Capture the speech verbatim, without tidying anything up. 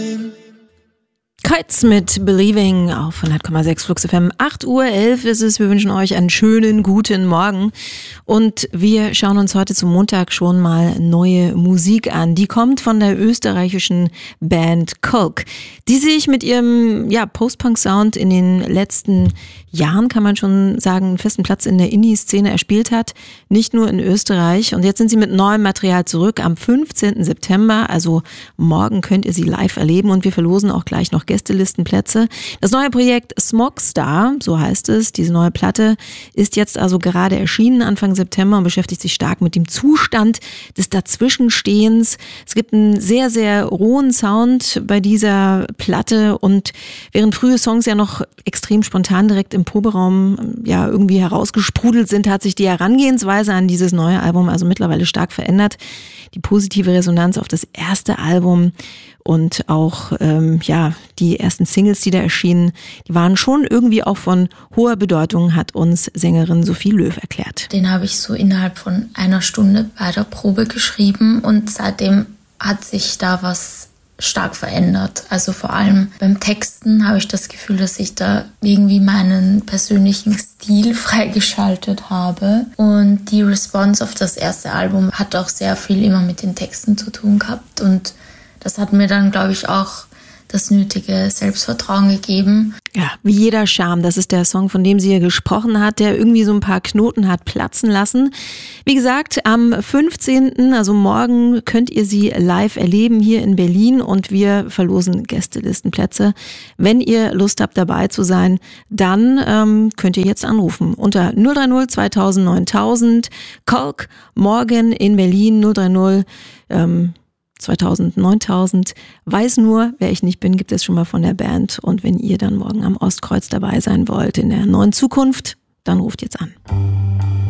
Kites mit Believing auf hundert Komma sechs Flux F M. acht Uhr elf ist es. Wir wünschen euch einen schönen guten Morgen. Und wir schauen uns heute zum Montag schon mal neue Musik an. Die kommt von der österreichischen Band Kolk, die sich mit ihrem ja, Post-Punk-Sound in den letzten Jahren, kann man schon sagen, einen festen Platz in der Indie-Szene erspielt hat. Nicht nur in Österreich. Und jetzt sind sie mit neuem Material zurück am fünfzehnten September. Also morgen könnt ihr sie live erleben und wir verlosen auch gleich noch Gästelistenplätze. Das neue Projekt Smogstar, so heißt es, diese neue Platte, ist jetzt also gerade erschienen Anfang September und beschäftigt sich stark mit dem Zustand des Dazwischenstehens. Es gibt einen sehr, sehr rohen Sound bei dieser Platte und während frühe Songs ja noch extrem spontan direkt im Proberaum ja irgendwie herausgesprudelt sind, hat sich die Herangehensweise an dieses neue Album also mittlerweile stark verändert. Die positive Resonanz auf das erste Album und auch ähm, ja die ersten Singles, die da erschienen, die waren schon irgendwie auch von hoher Bedeutung, hat uns Sängerin Sophie Löw erklärt. Den habe ich so innerhalb von einer Stunde bei der Probe geschrieben und seitdem hat sich da was stark verändert. Also vor allem beim Texten habe ich das Gefühl, dass ich da irgendwie meinen persönlichen Stil freigeschaltet habe. Und die Response auf das erste Album hat auch sehr viel immer mit den Texten zu tun gehabt. Und das hat mir dann, glaube ich, auch das nötige Selbstvertrauen gegeben. Ja, wie jeder Charme, das ist der Song, von dem sie hier gesprochen hat, der irgendwie so ein paar Knoten hat platzen lassen. Wie gesagt, am fünfzehnten, also morgen, könnt ihr sie live erleben hier in Berlin und wir verlosen Gästelistenplätze. Wenn ihr Lust habt, dabei zu sein, dann ähm, könnt ihr jetzt anrufen unter null drei null zweitausend neuntausend. Kolk, morgen in Berlin null drei null ähm, zweitausend, neuntausend. Weiß nur, wer ich nicht bin, gibt es schon mal von der Band. Und wenn ihr dann morgen am Ostkreuz dabei sein wollt in der neuen Zukunft, dann ruft jetzt an.